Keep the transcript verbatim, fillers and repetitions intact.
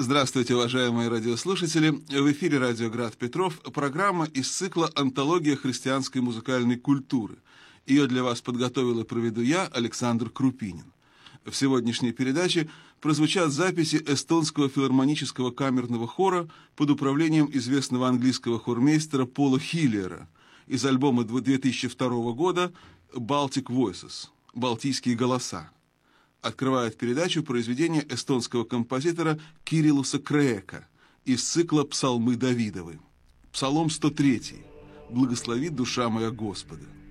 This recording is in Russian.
Здравствуйте, уважаемые радиослушатели. В эфире радио «Град Петров» программа из цикла «Антология христианской музыкальной культуры». Ее для вас подготовил и проведу я, Александр Крупинин. В сегодняшней передаче прозвучат записи эстонского филармонического камерного хора под управлением известного английского хормейстера Пола Хиллера из альбома две тысячи второго года «Baltic Voices» – «Балтийские голоса». Открывает передачу произведение эстонского композитора Кириллуса Креека из цикла «Псалмы Давидовы». Псалом сто три. «Благослови душа моя Господа».